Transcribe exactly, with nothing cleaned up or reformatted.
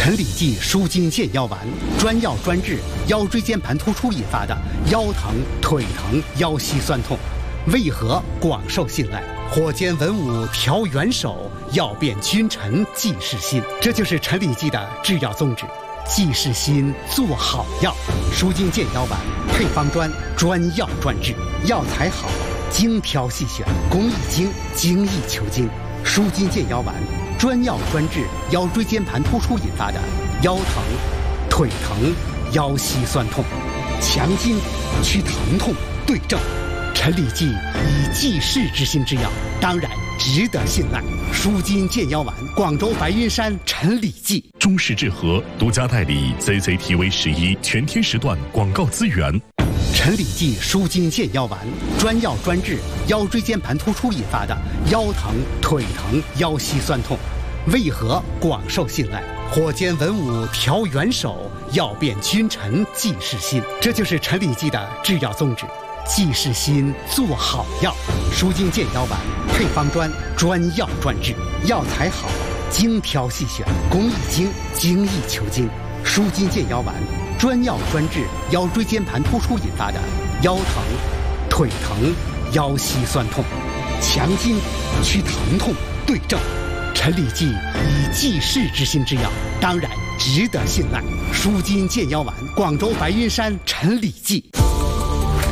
陈李济舒筋健腰丸，专药专治腰椎间盘突出引发的腰疼、腿疼、腰膝酸痛，为何广受信赖？火煎文武调元首，药变君臣济世心。这就是陈李济的制药宗旨。济世心，做好药。舒筋健腰丸配方专，专药专治，药材好，精挑细选，工艺精，精益求精。舒筋健腰丸专药专治腰椎间盘突出引发的腰疼、腿疼、腰膝酸痛，强筋祛疼痛，对症。陈李济以济世之心之药，当然值得信赖。舒筋健腰丸，广州白云山陈李济。 中式治和独家代理 Z Z T V 十一全天时段广告资源。 陈李济舒筋健腰丸，专药专治腰椎间盘突出引发的腰疼、腿疼、腰膝酸痛，为何广受信赖？火煎文武调元首，药变君臣济世心。这就是陈李济的制药宗旨。济世心，做好药。舒筋健腰丸配方专，专药专治，药材好，精挑细选，工艺精，精益求精。舒筋健腰丸专药专治腰椎间盘突出引发的腰疼、腿疼、腰膝酸痛，强筋祛疼痛，对症。陈李济以济世之心之药，当然值得信赖。舒筋健腰丸，广州白云山陈李济。